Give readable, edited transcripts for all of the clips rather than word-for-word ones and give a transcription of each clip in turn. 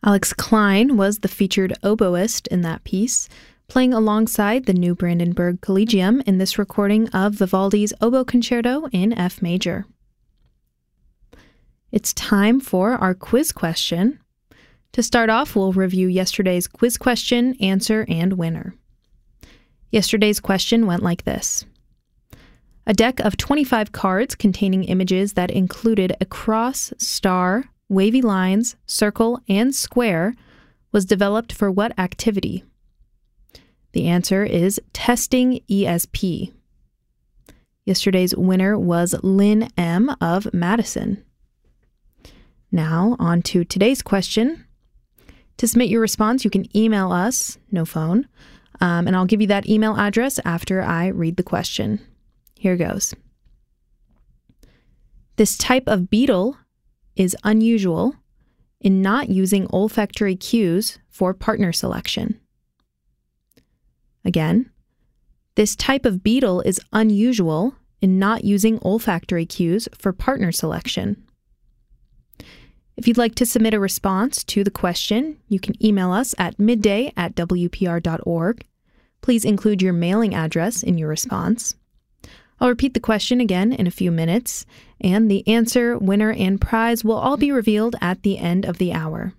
Alex Klein was the featured oboist in that piece, playing alongside the New Brandenburg Collegium in this recording of Vivaldi's Oboe Concerto in F major. It's time for our quiz question. To start off, we'll review yesterday's quiz question, answer, and winner. Yesterday's question went like this. A deck of 25 cards containing images that included a cross, star, wavy lines, circle, and square was developed for what activity? The answer is testing ESP. Yesterday's winner was Lynn M. of Madison. Now, on to today's question. To submit your response, you can email us, no phone, and I'll give you that email address after I read the question. Here goes. This type of beetle is unusual in not using olfactory cues for partner selection. Again, this type of beetle is unusual in not using olfactory cues for partner selection. If you'd like to submit a response to the question, you can email us at midday@wpr.org. Please include your mailing address in your response. I'll repeat the question again in a few minutes, and the answer, winner, and prize will all be revealed at the end of the hour.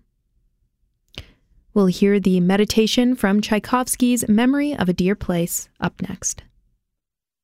We'll hear the meditation from Tchaikovsky's Memory of a Dear Place up next.